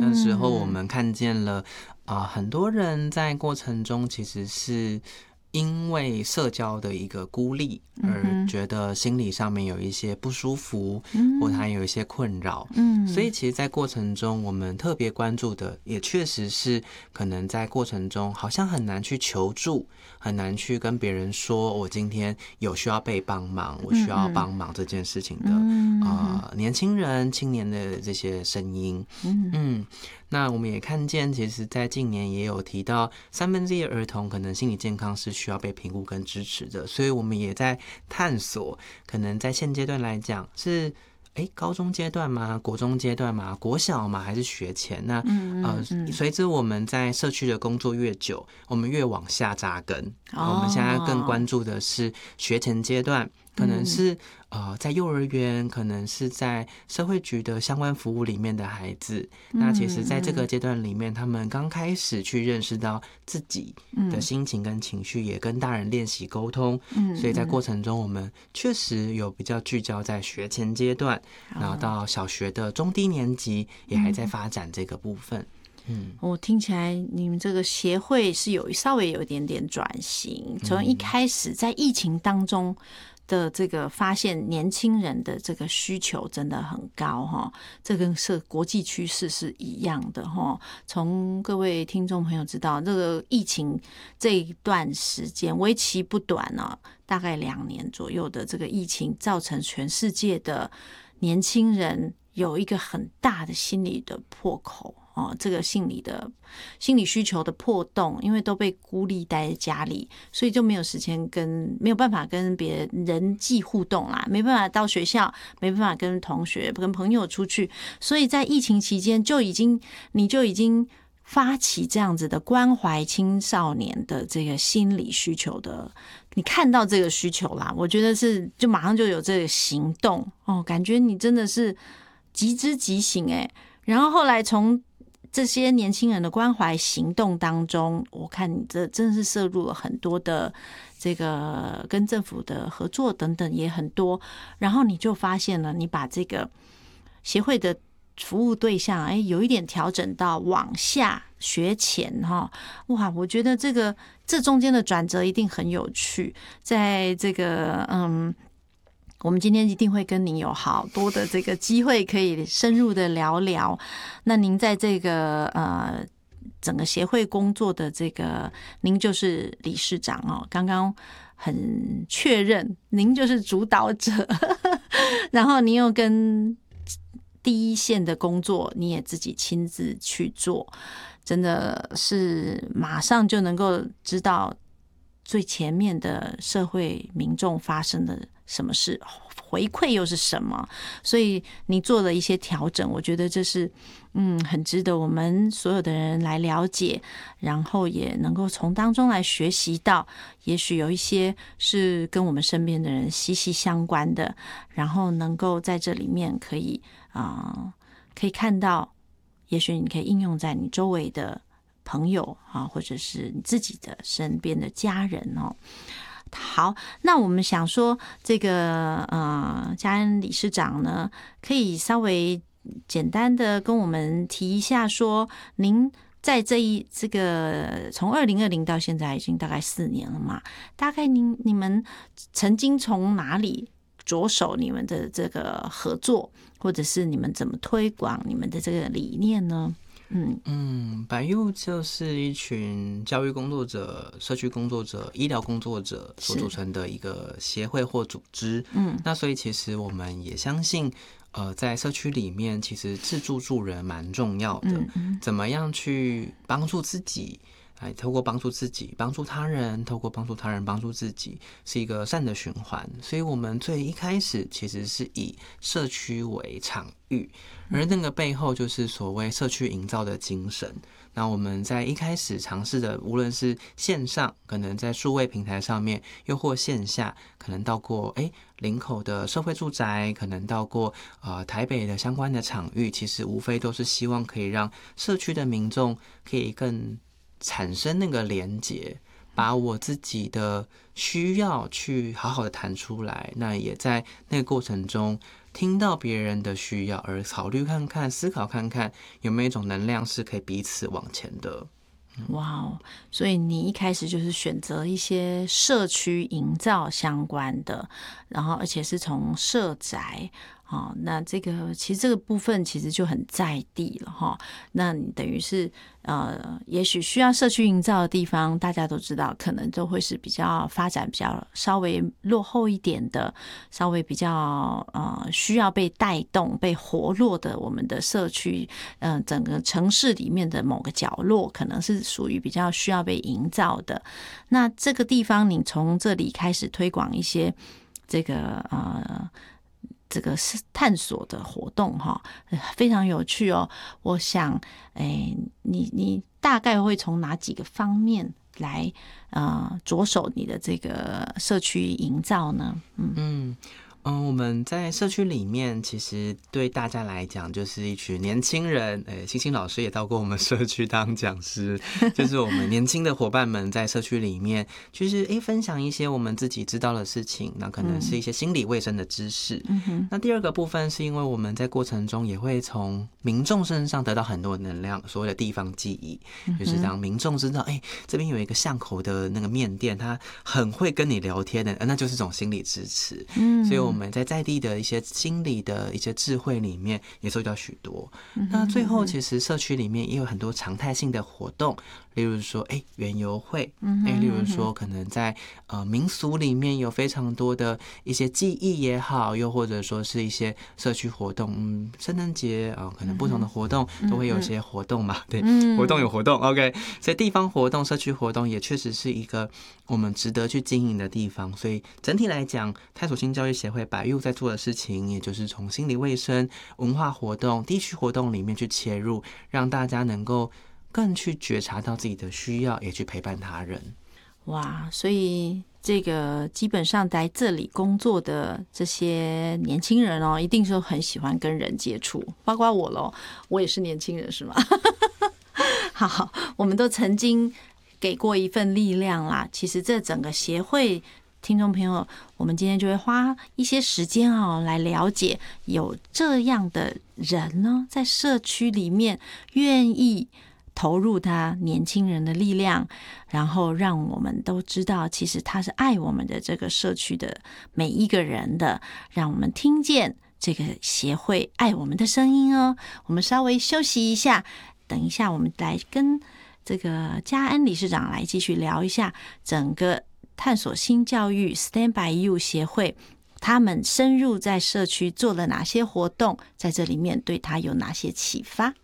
个时候我们看见了很多人在过程中其实是因为社交的一个孤立而觉得心理上面有一些不舒服，或他有一些困扰，所以其实在过程中我们特别关注的也确实是可能在过程中好像很难去求助，很难去跟别人说我今天有需要被帮忙，我需要帮忙这件事情的年轻人青年的这些声音。那我们也看见其实在近年也有提到1/3的儿童可能心理健康是需要被评估跟支持的，所以我们也在探索可能在现阶段来讲是高中阶段吗？国中阶段吗？国小吗？还是学前？那随着我们在社区的工作越久，我们越往下扎根。我们现在更关注的是学前阶段，可能是在幼儿园，可能是在社会局的相关服务里面的孩子。那其实在这个阶段里面，他们刚开始去认识到自己的心情跟情绪，也跟大人练习沟通。所以在过程中我们确实有比较聚焦在学前阶段，然后到小学的中低年级也还在发展这个部分。 我听起来你们这个协会是稍微有一点点转型，从一开始在疫情当中的这个发现年轻人的这个需求真的很高哈，这跟国际趋势是一样的哈。从各位听众朋友知道，这个疫情这一段时间为期不短啊，大概2年左右的这个疫情，造成全世界的年轻人有一个很大的心理的破口。这个心理需求的破洞，因为都被孤立待在家里，所以就没有时间没有办法跟别人人际互动啦，没办法到学校，没办法跟同学跟朋友出去，所以在疫情期间你就已经发起这样子的关怀青少年的这个心理需求的，你看到这个需求啦，我觉得就马上就有这个行动感觉你真的是即知即行然后后来从这些年轻人的关怀行动当中，我看你这真的是摄入了很多的这个跟政府的合作等等也很多，然后你就发现了，你把这个协会的服务对象有一点调整到往下学前哇，我觉得这中间的转折一定很有趣，在这个我们今天一定会跟您有好多的这个机会可以深入的聊聊。那您在这个整个协会工作的您就是理事长刚刚很确认您就是主导者然后您又跟第一线的工作你也自己亲自去做，真的是马上就能够知道最前面的社会民众发生的什么事，回馈又是什么，所以你做了一些调整，我觉得这是很值得我们所有的人来了解，然后也能够从当中来学习到，也许有一些是跟我们身边的人息息相关的，然后能够在这里面可以看到，也许你可以应用在你周围的朋友或者是你自己的身边的家人好，那我们想说这个嘉恩理事长呢，可以稍微简单的跟我们提一下说，您在这个从2020到现在已经大概4年了嘛，大概你们曾经从哪里着手你们的这个合作，或者是你们怎么推广你们的这个理念呢？ 百佑就是一群教育工作者、社区工作者、医疗工作者所组成的一个协会或组织。那所以其实我们也相信，在社区里面，其实自助助人蛮重要的。怎么样去帮助自己？透过帮助自己帮助他人，透过帮助他人帮助自己，是一个善的循环。所以我们最一开始其实是以社区为场域，而那个背后就是所谓社区营造的精神。那我们在一开始尝试的，无论是线上可能在数位平台上面，又或线下可能到过林口的社会住宅，可能到过台北的相关的场域，其实无非都是希望可以让社区的民众可以更产生那个连结， 把我自己的需要去好好的谈出来，那也在那个过程中听到别人的需要，而考虑看看、思考看看有没有一种能量是可以彼此往前的。 哇哦！所以你一开始就是选择一些社区营造相关的，然后而且是从社宅。那这个其实这个部分其实就很在地了哈。那你等于是也许需要社区营造的地方，大家都知道，可能都会是比较发展比较稍微落后一点的，稍微比较需要被带动、被活络的我们的社区，整个城市里面的某个角落，可能是属于比较需要被营造的。那这个地方，你从这里开始推广一些这个是探索的活动哈，非常有趣哦。我想，你大概会从哪几个方面来着手你的这个社区营造呢？ 我们在社区里面，其实对大家来讲就是一群年轻人。星星老师也到过我们社区当讲师，就是我们年轻的伙伴们在社区里面，就是分享一些我们自己知道的事情，那可能是一些心理卫生的知识。那第二个部分是因为我们在过程中也会从民众身上得到很多能量，所谓的地方记忆，就是当民众知道，这边有一个巷口的那个面店，他很会跟你聊天的，那就是一种心理支持。所以我们在地的一些心理的一些智慧里面也受到许多。那最后其实社区里面也有很多常态性的活动，例如说园游会，例如说可能在民俗里面有非常多的一些记忆也好，又或者说是一些社区活动，圣诞节可能不同的活动都会有一些活动嘛，对，活动有活动 OK， 所以地方活动、社区活动也确实是一个我们值得去经营的地方。所以整体来讲，探索性教育协会百育在做的事情，也就是从心理卫生、文化活动、地区活动里面去切入，让大家能够更去觉察到自己的需要，也去陪伴他人。 哇，所以这个基本上在这里工作的这些年轻人一定是很喜欢跟人接触，包括我咯，我也是年轻人是吗？好，我们都曾经给过一份力量啦。其实这整个协会，听众朋友，我们今天就会花一些时间来了解，有这样的人呢，在社区里面愿意投入他年轻人的力量，然后让我们都知道，其实他是爱我们的这个社区的每一个人的，让我们听见这个协会爱我们的声音哦。我们稍微休息一下，等一下我们来跟这个嘉恩理事长来继续聊一下整个探索新教育 Stand by You 协会，他们深入在社区做了哪些活动，在这里面对他有哪些启发。